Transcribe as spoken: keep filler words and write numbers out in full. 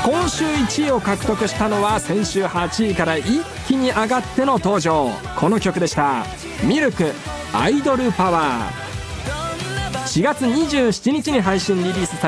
今週いちいを獲得したのは先週はちいから一気に上がっての登場、この曲でした。ミルクアイドルパワー。しがつにじゅうしちにちに配信リリースされ